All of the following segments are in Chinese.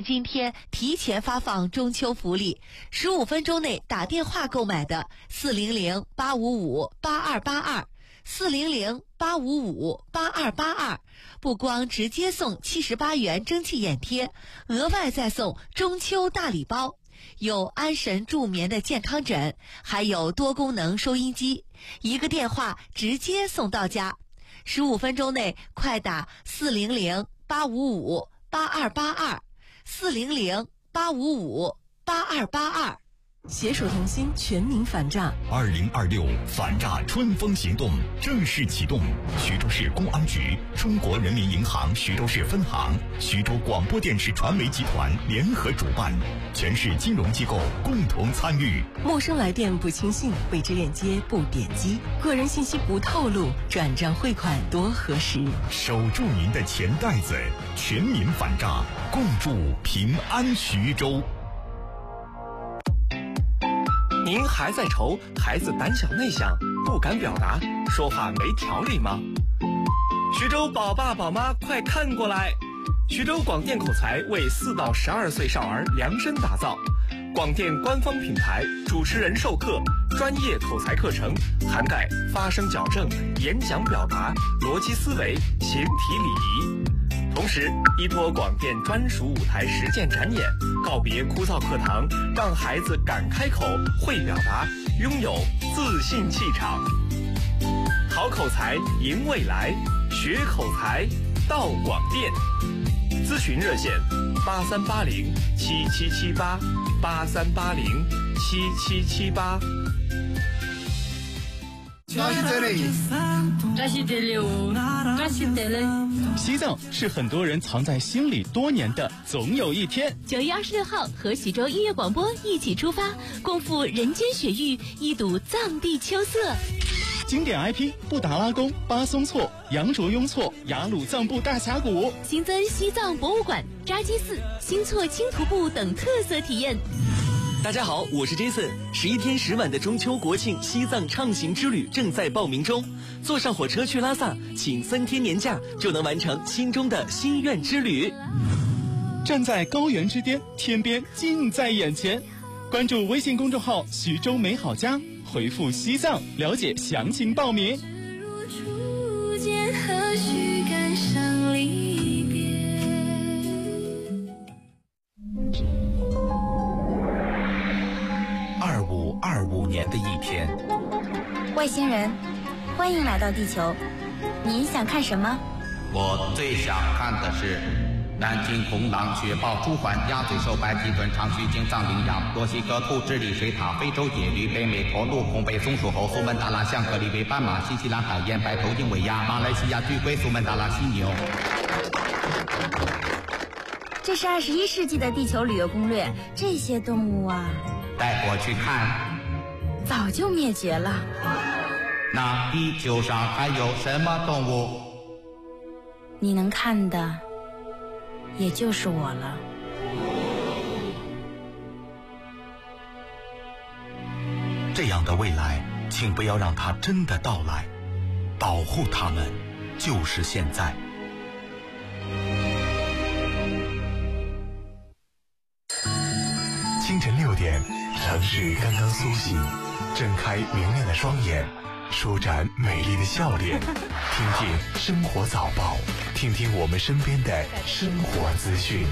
今天提前发放中秋福利，15分钟内打电话购买的400-855-8282，400-855-8282，不光直接送78元蒸汽眼贴，额外再送中秋大礼包，有安神助眠的健康枕，还有多功能收音机，一个电话直接送到家。15分钟内快打400-855-8282，400-855-8282， 携手同心，全民反诈。 2026反诈春风行动正式启动，徐州市公安局、中国人民银行徐州市分行、徐州广播电视传媒集团联合主办，全市金融机构共同参与。 陌生来电不轻信，未知链接不点击，个人信息不透露，转账汇款多核实。 守住您的钱袋子，全民反诈，共筑平安徐州。 您还在愁孩子胆小内向，不敢表达，说话没条理吗？徐州宝爸宝妈快看过来，徐州广电口才为4到12岁少儿量身打造，广电官方品牌，主持人授课，专业口才课程，涵盖发声矫正、演讲表达、逻辑思维、形体礼仪。同时依托广电专属舞台实践展演，告别枯燥课堂，让孩子敢开口、会表达，拥有自信气场。好口才赢未来，学口才到广电。咨询热线83807778，83807778。 西藏是很多人藏在心里多年的总有一天。 9月26号，和徐州音乐广播一起出发，共赴人间雪域，一睹藏地秋色。 经典 IP 布达拉宫、巴松措、羊卓雍措、雅鲁藏布大峡谷， 新增西藏博物馆、扎基寺、新措轻徒步等特色体验。 大家好，我是 Jason。11天10晚的中秋国庆西藏畅行之旅正在报名中，坐上火车去拉萨，请3天年假就能完成心中的心愿之旅。 站在高原之巅，天边近在眼前。关注微信公众号徐州美好家，回复西藏了解详情报名。 2525年的一天， 外星人，欢迎来到地球，你想看什么？ 我最想看的是南京红狼、雪豹、朱鹮、鸭嘴兽、白鳍豚、长须鲸、藏羚羊、墨西哥兔、智利水獭、非洲野驴、北美驼鹿、红背松鼠猴、苏门答腊象、格里维斑马、新西兰海燕、白头鹰尾鸭、马来西亚巨龟、苏门答腊犀牛。 这是21世纪的地球旅游攻略，这些动物啊， 带我去看。 早就灭绝了。 那地球上还有什么动物？ 你能看的也就是我了。 这样的未来，请不要让它真的到来，保护它们就是现在。清晨6点，城市刚刚苏醒，睁开明亮的双眼，舒展美丽的笑脸，听听生活早报，听听我们身边的生活资讯。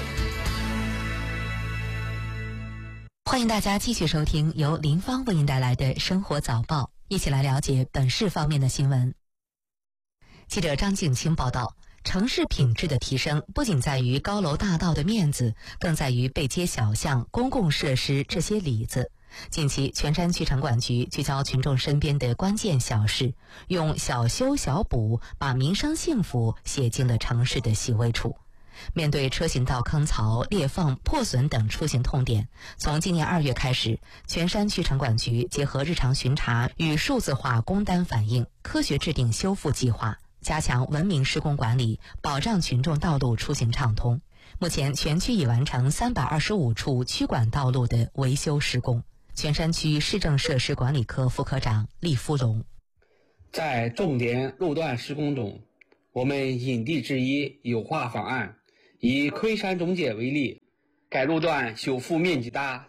欢迎大家继续收听由林芳为您带来的生活早报，一起来了解本市方面的新闻。记者张静清报道，城市品质的提升不仅在于高楼大道的面子，更在于背街小巷、公共设施这些里子。近期，全山区城管局聚焦群众身边的关键小事，用小修小补把民生幸福写进了城市的细微处。面对车行道坑槽、裂缝、破损等出行痛点，从今年2月开始，全山区城管局结合日常巡查与数字化工单反映，科学制定修复计划，加强文明施工管理，保障群众道路出行畅通。目前，全区已完成325处区管道路的维修施工。全山区市政设施管理科副科长厉福龙， 在重点路段施工中，我们因地制宜优化方案， 以昆山中街为例，该路段修复面积达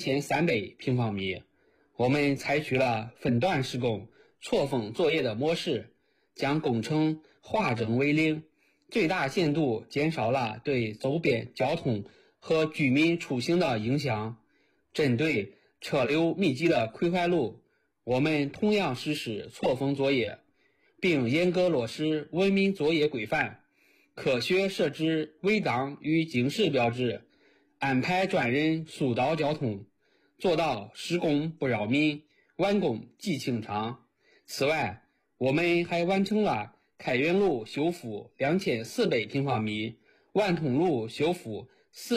3300平方米。我们采取了分段施工、错峰作业的模式，将工程化整为零，最大限度减少了对周边交通和居民出行的影响。针对车流密集的葵怀路，我们同样实施错峰作业，并严格落实文明作业规范，科学设置违章与警示标志，安排专人疏导交通，做到施工不扰民，完工即清场。此外，我们还完成了开元路修复2400平方米，万通路修复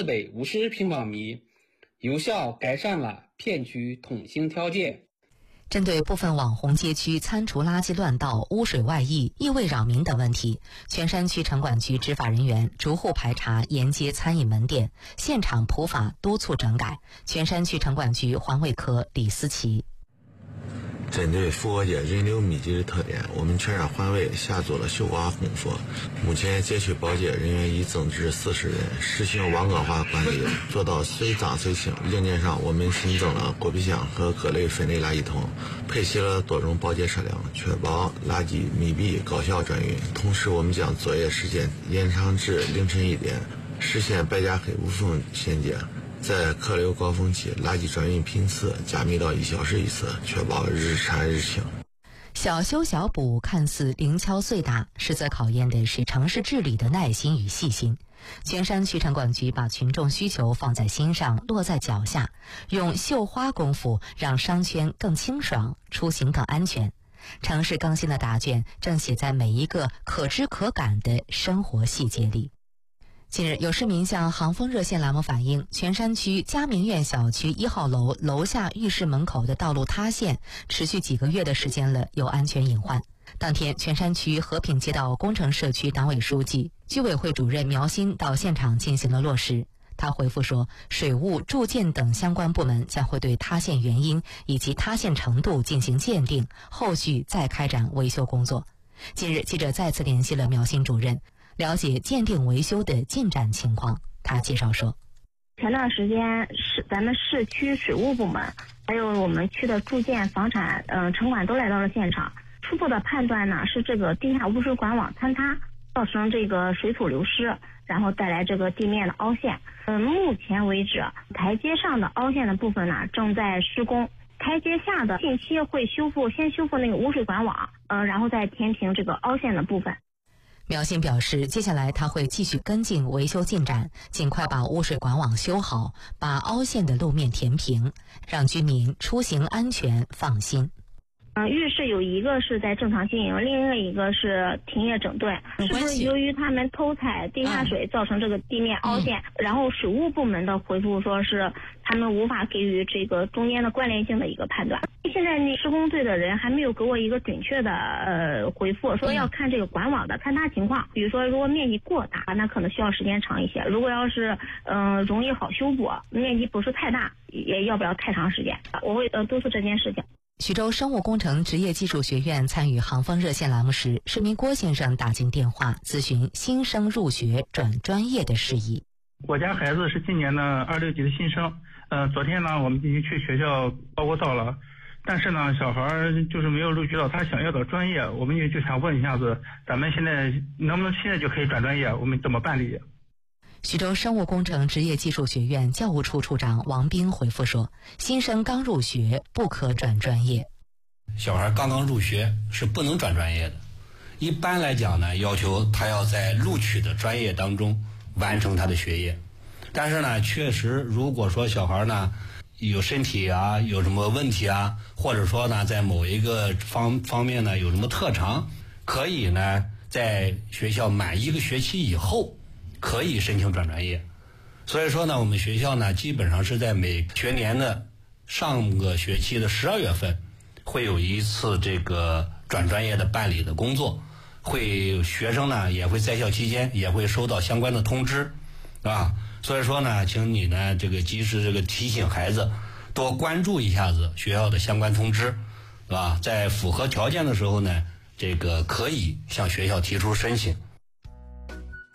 450平方米，有效改善了片区通行条件。 针对部分网红街区餐厨垃圾乱倒、污水外溢、异味扰民等问题，泉山区城管局执法人员逐户排查沿街餐饮门店，现场普法督促整改。泉山区城管局环卫科李思琪。 针对复活节人流密集的特点，我们泉山环卫下做了修挖工作。目前街区保洁人员已增至40人，实行网格化管理，做到随脏随清。零件上，我们新增了果皮箱和各类分类垃圾桶，配齐了多种保洁车辆，确保垃圾密闭高效转运。同时，我们将作业时间延长至凌晨1点，实现白加黑无缝衔接。在客流高峰期，垃圾转运频次加密到1小时一次，确保日产日清。 小修小补看似零敲碎打，实则考验的是城市治理的耐心与细心。泉山区城管局把群众需求放在心上，落在脚下，用绣花功夫让商圈更清爽，出行更安全。城市更新的答卷正写在每一个可知可感的生活细节里。近日，有市民向航风热线栏目反映，泉山区嘉明苑小区1号楼楼下浴室门口的道路塌陷，持续几个月的时间了，有安全隐患。当天，泉山区和平街道工程社区党委书记、居委会主任苗鑫到现场进行了落实。他回复说，水务、住建等相关部门将会对塌陷原因以及塌陷程度进行鉴定，后续再开展维修工作。近日，记者再次联系了苗鑫主任，了解鉴定维修的进展情况。他介绍说， 前段时间咱们市区水务部门还有我们区的住建、房产城管都来到了现场。初步的判断呢，是这个地下污水管网坍塌，造成这个水土流失，然后带来这个地面的凹陷。目前为止，台阶上的凹陷的部分呢正在施工，台阶下的近期会先修复那个污水管网，然后再填平这个凹陷的部分。 苗鑫表示，接下来他会继续跟进维修进展，尽快把污水管网修好，把凹陷的路面填平，让居民出行安全放心。 浴室有一个是在正常经营，另外一个是停业整顿。是由于他们偷采地下水造成这个地面凹陷，然后水务部门的回复说是他们无法给予这个中间的关联性的一个判断。现在那施工队的人还没有给我一个准确的回复，说要看这个管网的坍塌情况。比如说，如果面积过大，那可能需要时间长一些；如果要是容易好修补，面积不是太大，也要不了太长时间。我会督促这件事情。 徐州生物工程职业技术学院参与航风热线栏目时，市民郭先生打进电话咨询新生入学转专业的事宜。 我家孩子是今年的26级的新生，昨天呢我们已经去学校报过到了，但是呢小孩就是没有录取到他想要的专业，我们也就想问一下子，咱们现在能不能现在就可以转专业，我们怎么办理？ 徐州生物工程职业技术学院教务处处长王斌回复说，新生刚入学不可转专业。 小孩刚刚入学是不能转专业的，一般来讲呢，要求他要在录取的专业当中完成他的学业。但是呢，确实如果说小孩呢有身体啊有什么问题啊，或者说呢在某一个方面呢有什么特长，可以呢在学校满1个学期以后可以申请转专业。所以说呢，我们学校呢基本上是在每学年的上个学期的12月份会有一次这个转专业的办理的工作，学生呢也会在校期间也会收到相关的通知，啊，所以说呢，请你呢这个及时这个提醒孩子多关注一下子学校的相关通知，是吧？在符合条件的时候呢，这个可以向学校提出申请。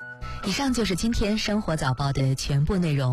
以上就是今天生活早报的全部内容。